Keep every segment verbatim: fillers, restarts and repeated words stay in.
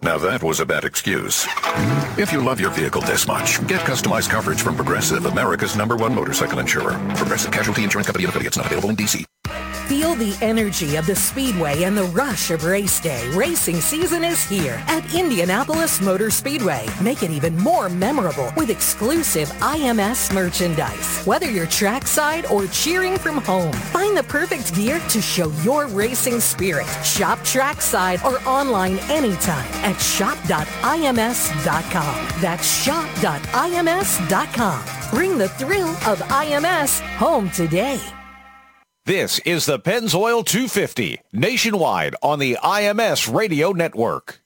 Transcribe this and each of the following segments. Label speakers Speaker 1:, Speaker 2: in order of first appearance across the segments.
Speaker 1: Now that was a bad excuse. If you love your vehicle this much, get customized coverage from Progressive, America's number one motorcycle insurer. Progressive Casualty Insurance Company and affiliates, not available in D C.
Speaker 2: Feel the energy of the Speedway and the rush of race day. Racing season is here at Indianapolis Motor Speedway. Make it even more memorable with exclusive I M S merchandise. Whether you're trackside or cheering from home, find the perfect gear to show your racing spirit. Shop trackside or online anytime at shop dot I M S dot com. That's shop dot I M S dot com. Bring the thrill of I M S home today.
Speaker 3: This is the Pennzoil two fifty, nationwide on the I M S Radio Network.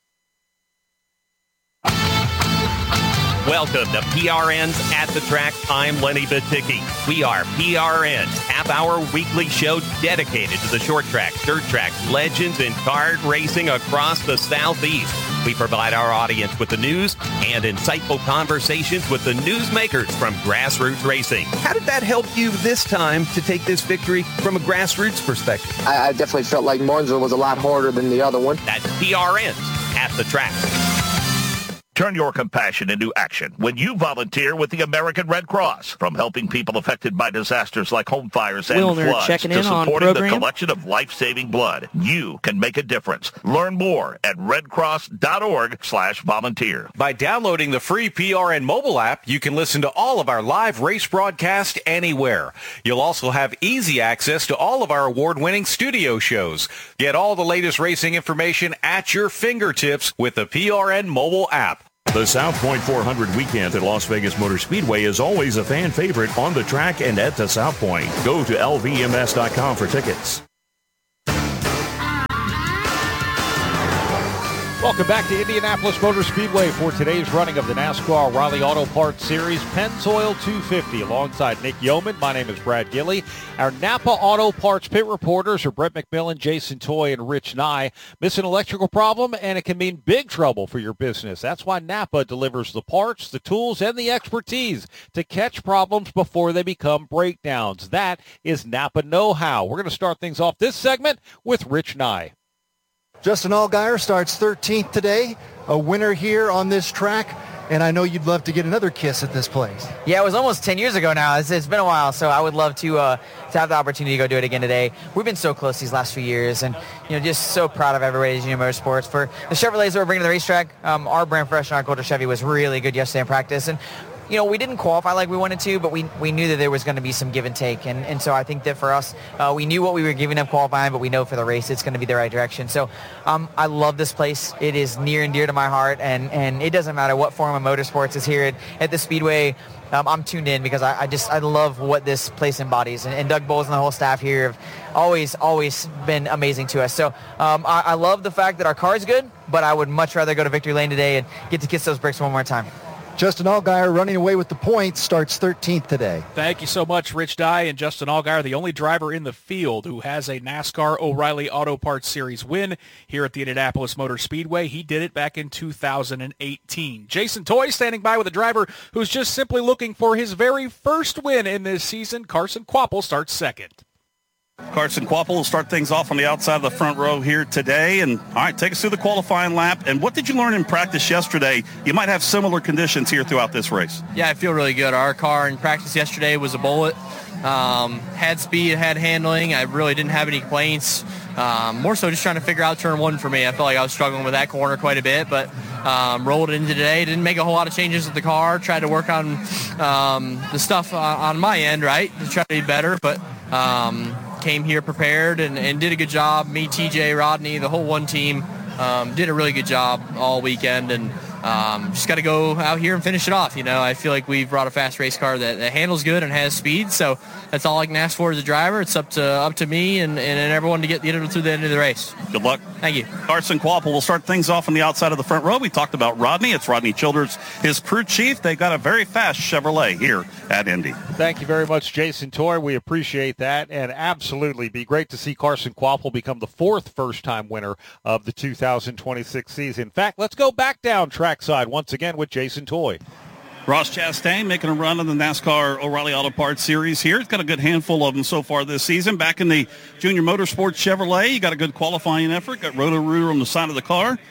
Speaker 4: Welcome to P R N's At the Track. I'm Lenny Baticki. We are P R N's half-hour weekly show dedicated to the short track, dirt track, legends, and kart racing across the Southeast. We provide our audience with the news and insightful conversations with the newsmakers from grassroots racing. How did that help you this time to take this victory from a grassroots perspective?
Speaker 5: I, I definitely felt like Martinsville was a lot harder than the other one.
Speaker 4: That's P R N's At the Track.
Speaker 6: Turn your compassion into action when you volunteer with the American Red Cross. From helping people affected by disasters like home fires and
Speaker 7: Wilner
Speaker 6: floods
Speaker 7: checking
Speaker 6: to
Speaker 7: in on
Speaker 6: supporting the
Speaker 7: program.
Speaker 6: collection of life-saving blood, you can make a difference. Learn more at redcross.org slash volunteer.
Speaker 3: By downloading the free P R N mobile app, you can listen to all of our live race broadcasts anywhere. You'll also have easy access to all of our award-winning studio shows. Get all the latest racing information at your fingertips with the P R N mobile app.
Speaker 8: The South Point four hundred weekend at Las Vegas Motor Speedway is always a fan favorite on the track and at the South Point. Go to L V M S dot com for tickets.
Speaker 9: Welcome back to Indianapolis Motor Speedway for today's running of the NASCAR O'Reilly Auto Parts Series Pennzoil two fifty. Alongside Nick Yeoman, my name is Brad Gilley. Our Napa Auto Parts pit reporters are Brett McMillan, Jason Toy, and Rich Nye. Miss an electrical problem, and it can mean big trouble for your business. That's why Napa delivers the parts, the tools, and the expertise to catch problems before they become breakdowns. That is Napa know-how. We're going to start things off this segment with Rich Nye.
Speaker 10: Justin Allgaier starts thirteenth today, a winner here on this track, and I know you'd love to get another kiss at this place.
Speaker 11: Yeah, it was almost ten years ago now. It's, it's been a while, so I would love to uh, to have the opportunity to go do it again today. We've been so close these last few years, and you know, just so proud of everybody at Junior Motorsports for the Chevrolets that we're bringing to the racetrack. Um, our brand fresh and our culture Chevy was really good yesterday in practice, and you know, we didn't qualify like we wanted to, but we we knew that there was going to be some give and take. And, and so I think that for us, uh, we knew what we were giving up qualifying, but we know for the race it's going to be the right direction. So um, I love this place. It is near and dear to my heart, and, and it doesn't matter what form of motorsports is here at, at the Speedway. Um, I'm tuned in because I, I just I love what this place embodies. And, and Doug Bowles and the whole staff here have always, always been amazing to us. So um, I, I love the fact that our car is good, but I would much rather go to Victory Lane today and get to kiss those bricks one more time.
Speaker 10: Justin Allgaier running away with the points, starts thirteenth today.
Speaker 12: Thank you so much, Rich Dye and Justin Allgaier, the only driver in the field who has a NASCAR O'Reilly Auto Parts Series win here at the Indianapolis Motor Speedway. He did it back in two thousand eighteen. Jason Toy standing by with a driver who's just simply looking for his very first win in this season. Carson Kvapil starts second.
Speaker 13: Carson Kvapil will start things off on the outside of the front row here today. And, all right, take us through the qualifying lap. And what did you learn in practice yesterday? You might have similar conditions here throughout this race.
Speaker 14: Yeah, I feel really good. Our car in practice yesterday was a bullet. Um, had speed, had handling. I really didn't have any complaints. Um, more so just trying to figure out turn one for me. I felt like I was struggling with that corner quite a bit, but um, rolled it into today. Didn't make a whole lot of changes with the car. Tried to work on um, the stuff on, on my end, right, to try to be better, but um, came here prepared and, and did a good job. Me, T J, Rodney, the whole one team um, did a really good job all weekend, and um, just got to go out here and finish it off. You know, I feel like we've brought a fast race car that, that handles good and has speed, so that's all I can ask for as a driver. It's up to up to me and, and everyone to get, get it through the end of the race.
Speaker 13: Good luck.
Speaker 14: Thank you.
Speaker 13: Carson Kvapil will start things off on the outside of the front row. We talked about Rodney. It's Rodney Childers, his crew chief. They've got a very fast Chevrolet here at Indy.
Speaker 9: Thank you very much, Jason Toy. We appreciate that, and absolutely be great to see Carson Kvapil become the fourth first-time winner of the two thousand twenty-six season. In fact, let's go back down trackside once again with Jason Toy.
Speaker 13: Ross Chastain making a run in the NASCAR O'Reilly Auto Parts Series here. He's got a good handful of them so far this season. Back in the Junior Motorsports Chevrolet, you got a good qualifying effort. Got Roto-Rooter on the side of the car.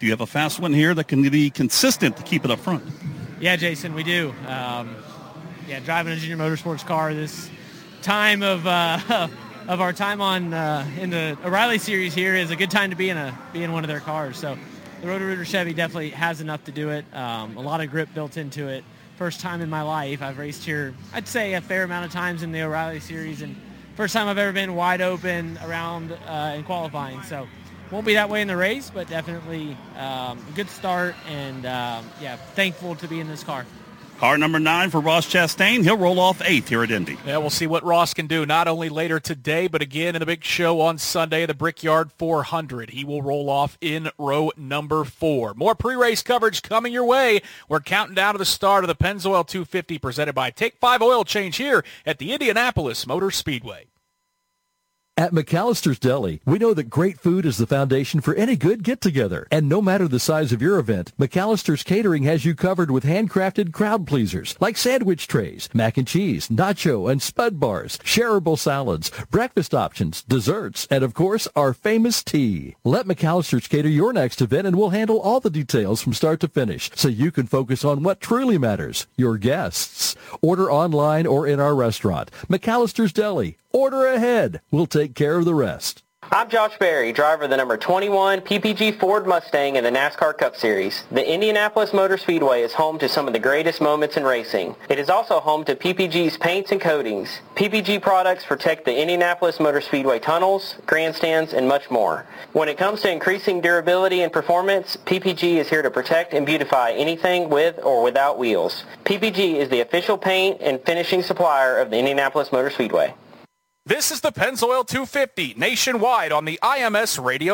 Speaker 13: Do you have a fast one here that can be consistent to keep it up front?
Speaker 7: Yeah, Jason, we do. Um, yeah, driving a junior motorsports car this time of uh, of our time on uh, in the O'Reilly Series here is a good time to be in a be in one of their cars. So the Roto-Rooter Chevy definitely has enough to do it. Um, a lot of grip built into it. First time in my life. I've raced here, I'd say, a fair amount of times in the O'Reilly Series, and first time I've ever been wide open around uh, in qualifying. So won't be that way in the race, but definitely um, a good start, and um, yeah, thankful to be in this car.
Speaker 13: Car number nine for Ross Chastain. He'll roll off eighth here at Indy.
Speaker 12: Yeah, we'll see what Ross can do, not only later today, but again in the big show on Sunday, the Brickyard four hundred. He will roll off in row number four. More pre-race coverage coming your way. We're counting down to the start of the Pennzoil two fifty presented by Take five Oil Change here at the Indianapolis Motor Speedway.
Speaker 15: At McAllister's Deli, we know that great food is the foundation for any good get-together. And no matter the size of your event, McAllister's Catering has you covered with handcrafted crowd pleasers like sandwich trays, mac and cheese, nacho and spud bars, shareable salads, breakfast options, desserts, and of course, our famous tea. Let McAllister's cater your next event and we'll handle all the details from start to finish so you can focus on what truly matters, your guests. Order online or in our restaurant. McAllister's Deli. Order ahead. We'll take care of the rest.
Speaker 16: I'm Josh Berry, driver of the number twenty-one P P G Ford Mustang in the NASCAR Cup Series. The Indianapolis Motor Speedway is home to some of the greatest moments in racing. It is also home to P P G's paints and coatings. P P G products protect the Indianapolis Motor Speedway tunnels, grandstands, and much more. When it comes to increasing durability and performance, P P G is here to protect and beautify anything with or without wheels. P P G is the official paint and finishing supplier of the Indianapolis Motor Speedway.
Speaker 12: This is the Pennzoil two fifty nationwide on the I M S Radio